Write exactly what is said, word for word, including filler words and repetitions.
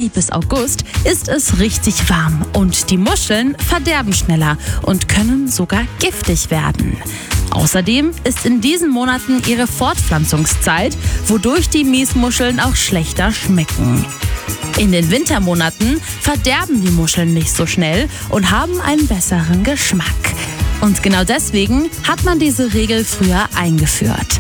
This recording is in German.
Juli bis August ist es richtig warm und die Muscheln verderben schneller und können sogar giftig werden. Außerdem ist in diesen Monaten ihre Fortpflanzungszeit, wodurch die Miesmuscheln auch schlechter schmecken. In den Wintermonaten verderben die Muscheln nicht so schnell und haben einen besseren Geschmack. Und genau deswegen hat man diese Regel früher eingeführt.